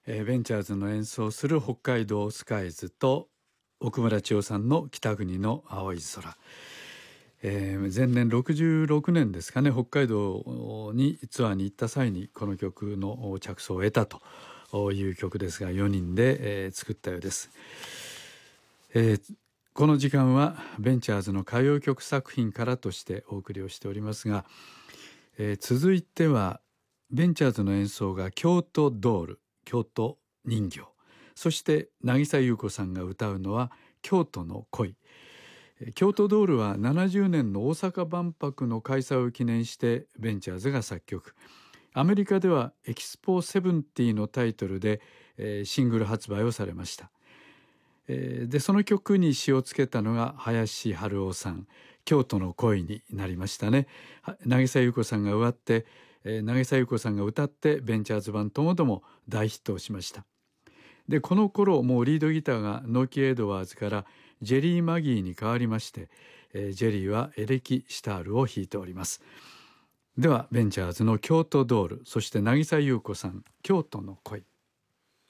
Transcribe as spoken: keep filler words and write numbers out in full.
えー、ベンチャーズの演奏する北海道スカイズと奥村千代さんの北国の青い空、えー、前年ろくじゅうろくねんですかね、北海道にツアーに行った際にこの曲の着想を得たという曲ですが、よにんで、えー、作ったようです。えー、この時間はベンチャーズの歌謡曲作品からとしてお送りをしておりますが、えー、続いてはベンチャーズの演奏が京都ドール、京都人形、そして渚優子さんが歌うのは京都の恋。京都ドールはななじゅうねんの大阪万博の開催を記念してベンチャーズが作曲、アメリカではエキスポセブンティのタイトルで、えー、シングル発売をされました。えー、でその曲に詞をつけたのが林春夫さん、京都の恋になりましたね。渚優子さんが歌って、えー、渚優子さんが歌ってベンチャーズ版ともども大ヒットをしました。でこの頃もうリードギターがノーキー・エドワーズからジェリー・マギーに変わりまして、えー、ジェリーはエレキシタールを弾いております。ではベンチャーズの京都ドール、そして渚優子さん、京都の恋。